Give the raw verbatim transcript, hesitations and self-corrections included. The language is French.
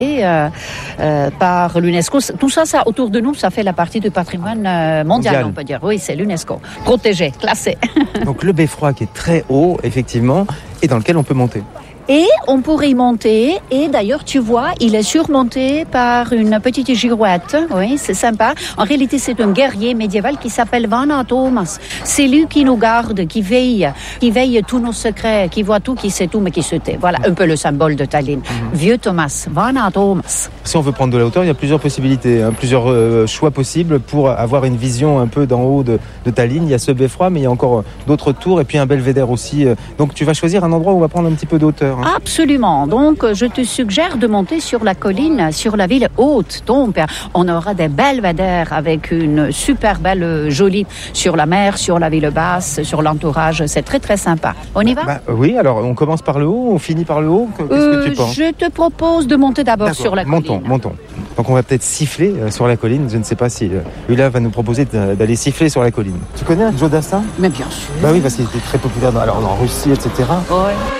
Euh, euh, par l'UNESCO. Tout ça, ça, autour de nous, ça fait la partie du patrimoine euh, mondial, mondial, on peut dire. Oui, c'est l'UNESCO. Protégé, classé. Donc le beffroi qui est très haut, effectivement, et dans lequel on peut monter. Et on pourrait y monter, et d'ailleurs, tu vois, il est surmonté par une petite girouette. Oui, c'est sympa. En réalité, c'est un guerrier médiéval qui s'appelle Vanna Thomas. C'est lui qui nous garde, qui veille, qui veille tous nos secrets, qui voit tout, qui sait tout, mais qui se tait. Voilà, un peu le symbole de Tallinn. Mm-hmm. Vieux Thomas, Vanna Thomas. Si on veut prendre de la hauteur, il y a plusieurs possibilités, hein, plusieurs euh, choix possibles pour avoir une vision un peu d'en haut de, de Tallinn. Il y a ce beffroi, mais il y a encore d'autres tours, et puis un belvédère aussi. Donc tu vas choisir un endroit où on va prendre un petit peu d'hauteur. Absolument. Donc, je te suggère de monter sur la colline, sur la ville haute. Donc, on aura des belvédères avec une super belle jolie sur la mer, sur la ville basse, sur l'entourage. C'est très, très sympa. On y va ? Bah, oui, alors on commence par le haut, on finit par le haut. Qu'est-ce euh, que tu penses ? Je te propose de monter d'abord D'accord. sur la montons, colline. Montons, montons. Donc, on va peut-être siffler euh, sur la colline. Je ne sais pas si euh, Ulla va nous proposer d'aller siffler sur la colline. Tu connais Joe Dassin ? Mais bien sûr. Bah oui, parce qu'il était très populaire dans, alors, en Russie, et cetera. Ouais.